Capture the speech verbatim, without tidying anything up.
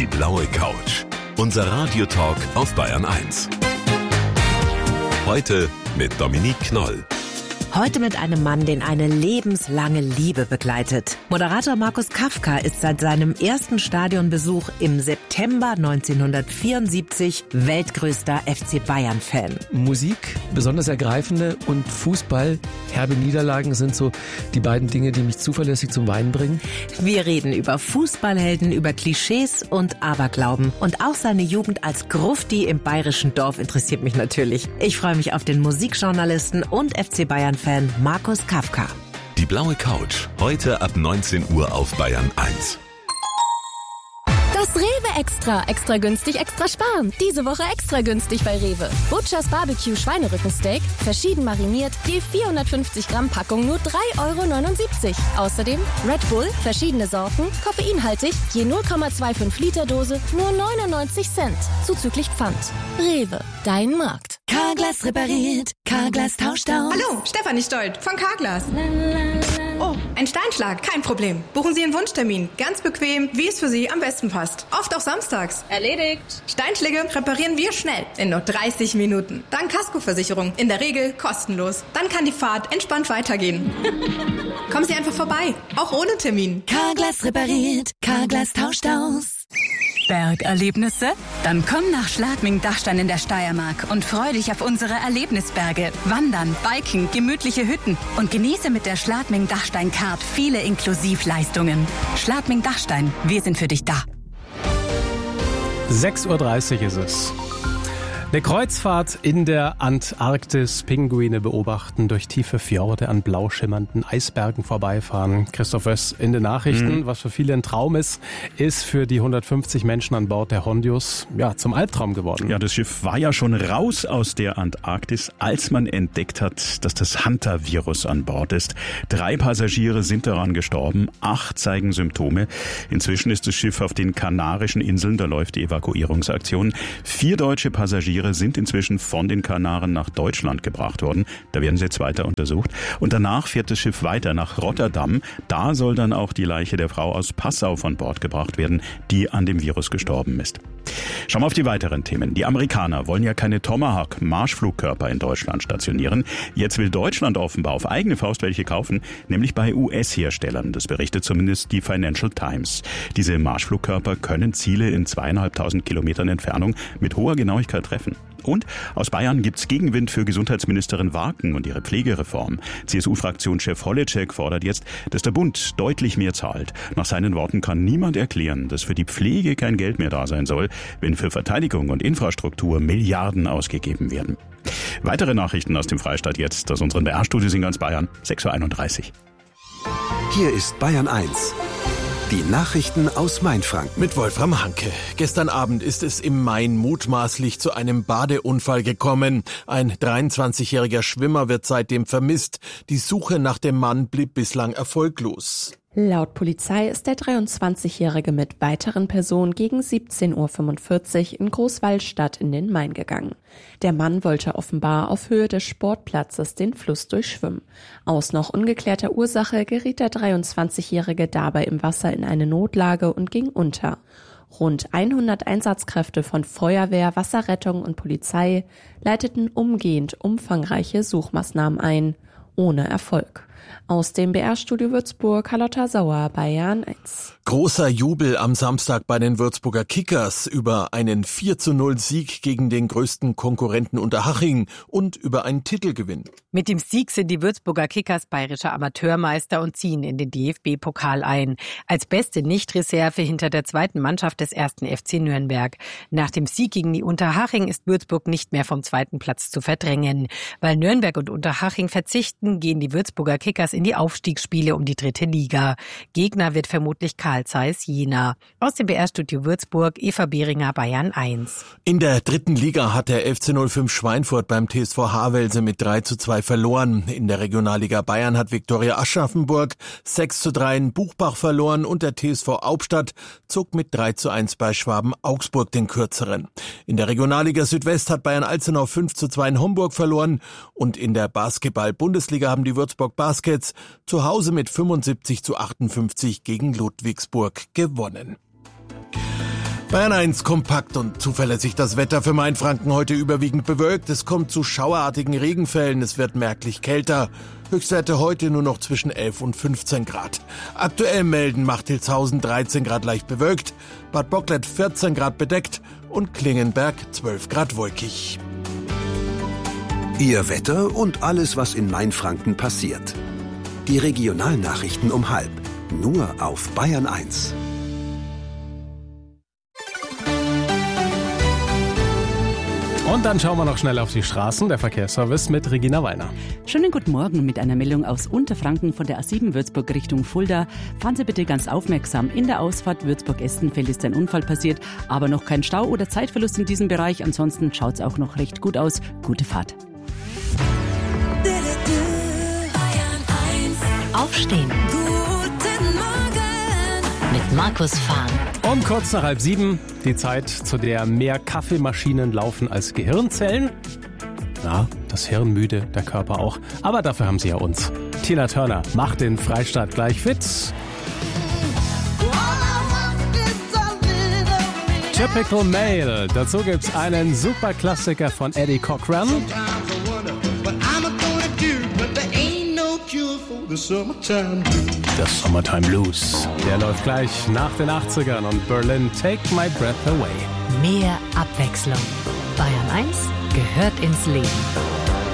Die blaue Couch. Unser Radiotalk auf Bayern eins. Heute mit Dominique Knoll. Heute mit einem Mann, den eine lebenslange Liebe begleitet. Moderator Markus Kafka ist seit seinem ersten Stadionbesuch im September neunzehnhundertvierundsiebzig weltgrößter F C Bayern-Fan. Musik, besonders ergreifende, und Fußball, herbe Niederlagen sind so die beiden Dinge, die mich zuverlässig zum Weinen bringen. Wir reden über Fußballhelden, über Klischees und Aberglauben. Und auch seine Jugend als Grufti im bayerischen Dorf interessiert mich natürlich. Ich freue mich auf den Musikjournalisten und F C Bayern-Fan Markus Kafka. Die blaue Couch. Heute ab neunzehn Uhr auf Bayern eins. Das Rewe Extra. Extra günstig, extra sparen. Diese Woche extra günstig bei Rewe. Butchers Barbecue Schweinerückensteak, verschieden mariniert, je vierhundertfünfzig Gramm Packung nur drei Euro neunundsiebzig. Außerdem Red Bull, verschiedene Sorten, koffeinhaltig, je null Komma fünfundzwanzig Liter Dose, nur neunundneunzig Cent. Zuzüglich Pfand. Rewe, dein Markt. Carglass repariert, Carglass tauscht aus. Hallo, Stefanie Stolt von Carglass. Oh, ein Steinschlag, kein Problem. Buchen Sie Ihren Wunschtermin, ganz bequem, wie es für Sie am besten passt. Oft auch samstags. Erledigt. Steinschläge reparieren wir schnell, in nur dreißig Minuten. Dann Kaskoversicherung, in der Regel kostenlos. Dann kann die Fahrt entspannt weitergehen. Kommen Sie einfach vorbei, auch ohne Termin. Carglass repariert, Carglass tauscht aus. Bergerlebnisse? Dann komm nach Schladming-Dachstein in der Steiermark und freu dich auf unsere Erlebnisberge. Wandern, Biken, gemütliche Hütten und genieße mit der Schladming-Dachstein-Card viele Inklusivleistungen. Schladming-Dachstein, wir sind für dich da. sechs Uhr dreißig ist es. Eine Kreuzfahrt in der Antarktis, Pinguine beobachten, durch tiefe Fjorde an blau schimmernden Eisbergen vorbeifahren. Christoph Wöss in den Nachrichten, mhm. was für viele ein Traum ist, ist für die hundertfünfzig Menschen an Bord der Hondius ja zum Albtraum geworden. Ja, das Schiff war ja schon raus aus der Antarktis, als man entdeckt hat, dass das Hunter-Virus an Bord ist. Drei Passagiere sind daran gestorben, acht zeigen Symptome. Inzwischen ist das Schiff auf den Kanarischen Inseln, da läuft die Evakuierungsaktion. Vier deutsche Passagiere sind inzwischen von den Kanaren nach Deutschland gebracht worden. Da werden sie jetzt weiter untersucht. Und danach fährt das Schiff weiter nach Rotterdam. Da soll dann auch die Leiche der Frau aus Passau von Bord gebracht werden, die an dem Virus gestorben ist. Schauen wir auf die weiteren Themen. Die Amerikaner wollen ja keine Tomahawk-Marschflugkörper in Deutschland stationieren. Jetzt will Deutschland offenbar auf eigene Faust welche kaufen, nämlich bei U S-Herstellern. Das berichtet zumindest die Financial Times. Diese Marschflugkörper können Ziele in zweieinhalbtausend Kilometern Entfernung mit hoher Genauigkeit treffen. Und aus Bayern gibt's Gegenwind für Gesundheitsministerin Waken und ihre Pflegereform. C S U-Fraktionschef Holleczek fordert jetzt, dass der Bund deutlich mehr zahlt. Nach seinen Worten kann niemand erklären, dass für die Pflege kein Geld mehr da sein soll, wenn für Verteidigung und Infrastruktur Milliarden ausgegeben werden. Weitere Nachrichten aus dem Freistaat jetzt aus unseren B R-Studios in ganz Bayern, sechs Uhr einunddreißig. Hier ist Bayern eins. Die Nachrichten aus Mainfranken. Mit Wolfram Hanke. Gestern Abend ist es im Main mutmaßlich zu einem Badeunfall gekommen. Ein dreiundzwanzigjähriger Schwimmer wird seitdem vermisst. Die Suche nach dem Mann blieb bislang erfolglos. Laut Polizei ist der dreiundzwanzigjährige mit weiteren Personen gegen siebzehn Uhr fünfundvierzig in Großwallstadt in den Main gegangen. Der Mann wollte offenbar auf Höhe des Sportplatzes den Fluss durchschwimmen. Aus noch ungeklärter Ursache geriet der dreiundzwanzigjährige dabei im Wasser in eine Notlage und ging unter. Rund hundert Einsatzkräfte von Feuerwehr, Wasserrettung und Polizei leiteten umgehend umfangreiche Suchmaßnahmen ein, ohne Erfolg. Aus dem B R-Studio Würzburg, Carlotta Sauer, Bayern eins. Großer Jubel am Samstag bei den Würzburger Kickers über einen vier zu null Sieg gegen den größten Konkurrenten Unterhaching und über einen Titelgewinn. Mit dem Sieg sind die Würzburger Kickers bayerischer Amateurmeister und ziehen in den D F B-Pokal ein. Als beste Nicht-Reserve hinter der zweiten Mannschaft des ersten F C Nürnberg. Nach dem Sieg gegen die Unterhaching ist Würzburg nicht mehr vom zweiten Platz zu verdrängen. Weil Nürnberg und Unterhaching verzichten, gehen die Würzburger Kickers in die Aufstiegsspiele um die dritte Liga. Gegner wird vermutlich Karl Zeiss Jena. Aus dem B R-Studio Würzburg, Eva Behringer, Bayern eins. In der dritten Liga hat der F C null fünf Schweinfurt beim T S V Havelse mit drei zu zwei verloren. In der Regionalliga Bayern hat Viktoria Aschaffenburg sechs zu drei in Buchbach verloren und der T S V Hauptstadt zog mit drei zu eins bei Schwaben Augsburg den kürzeren. In der Regionalliga Südwest hat Bayern Alzenau fünf zu zwei in Homburg verloren und in der Basketball-Bundesliga haben die Würzburg Baskets zu Hause mit fünfundsiebzig zu achtundfünfzig gegen Ludwigsburg gewonnen. Bayern eins, kompakt und zuverlässig das Wetter für Mainfranken. Heute überwiegend bewölkt. Es kommt zu schauerartigen Regenfällen. Es wird merklich kälter. Höchstwerte heute nur noch zwischen elf und fünfzehn Grad. Aktuell melden Machthildshausen dreizehn Grad leicht bewölkt, Bad Bocklet vierzehn Grad bedeckt und Klingenberg zwölf Grad wolkig. Ihr Wetter und alles, was in Mainfranken passiert. Die Regionalnachrichten um halb. Nur auf Bayern eins. Und dann schauen wir noch schnell auf die Straßen. Der Verkehrsservice mit Regina Weiner. Schönen guten Morgen mit einer Meldung aus Unterfranken von der A sieben Würzburg Richtung Fulda. Fahren Sie bitte ganz aufmerksam. In der Ausfahrt Würzburg-Estenfeld ist ein Unfall passiert, aber noch kein Stau oder Zeitverlust in diesem Bereich. Ansonsten schaut es auch noch recht gut aus. Gute Fahrt. Aufstehen. Guten Morgen. Mit Markus Fahn. Um kurz nach halb sieben, die Zeit, zu der mehr Kaffeemaschinen laufen als Gehirnzellen. Na, das Hirn müde, der Körper auch. Aber dafür haben sie ja uns. Tina Turner macht den Freistaat gleich fit. Typical Male. Dazu gibt's einen Superklassiker von Eddie Cochran. Der Summertime Blues. Der läuft gleich nach den achtzigern und Berlin, Take My Breath Away. Mehr Abwechslung. Bayern eins gehört ins Leben.